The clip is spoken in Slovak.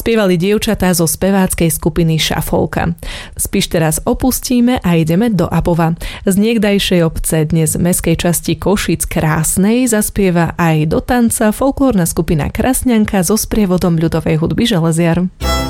Spievali dievčatá zo speváckej skupiny Šafolka. Spiš teraz opustíme a ideme do Abova. Z niekdajšej obce, dnes mestskej časti Košíc Krásnej, zaspieva aj do tanca folklórna skupina Krasňanka so sprievodom ľudovej hudby Železiar.